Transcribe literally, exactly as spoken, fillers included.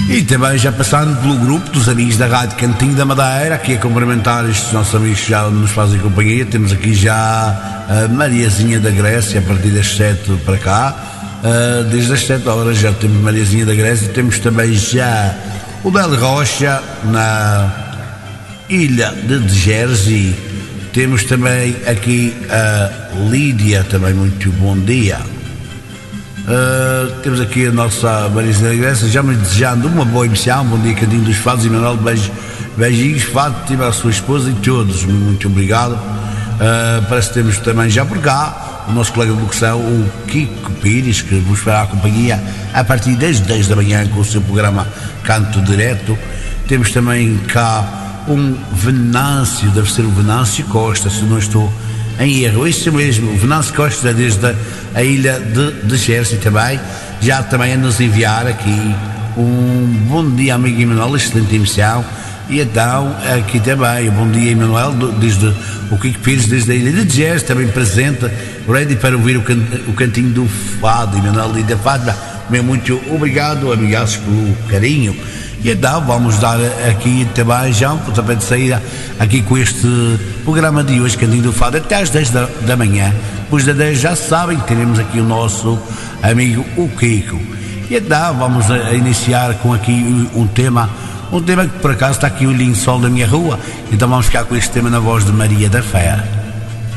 E também já passando pelo grupo dos amigos da Rádio Cantinho da Madeira, aqui a cumprimentar estes nossos amigos que já nos fazem companhia. Temos aqui já a Mariazinha da Grécia, a partir das sete para cá. Uh, desde as sete horas já temos Mariazinha da Grécia. Temos também já o Del Rocha, na ilha de Jersey. Temos também aqui a Lídia, também muito bom dia. Uh, temos aqui a nossa Mariazinha da Grécia, já me desejando uma boa emissão. Bom dia, Cantinho dos Fados, e Manuel, beijo, beijinhos, Fátima, a sua esposa e todos, muito obrigado. Uh, parece que temos também já por cá o nosso colega de locução, o Kiko Pires, que vos fará a companhia a partir das dez da manhã com o seu programa Canto Direto. Temos também cá um Venâncio, deve ser o Venâncio Costa, se não estou em erro, isso mesmo, o Venâncio Costa, desde a, a ilha de, de Jersey também, já também a nos enviar aqui um bom dia, amigo Emanuel, excelente emissão. E então, aqui também, bom dia, Emanuel, desde o Kiko Pires, desde a ilha de Jersey, também presente, ready para ouvir o, can, o cantinho do fado, Emanuel e da Fátima. Muito obrigado, amigaços, pelo carinho. E então vamos dar aqui também já um pontapé de saída aqui com este programa de hoje, Cantinho do Fado, até às dez da, da manhã. Depois das dez já sabem que teremos aqui o nosso amigo o Kiko. E então vamos a, a iniciar com aqui um tema, um tema que por acaso está aqui o lindo sol da minha rua. Então vamos ficar com este tema na voz de Maria da Fé.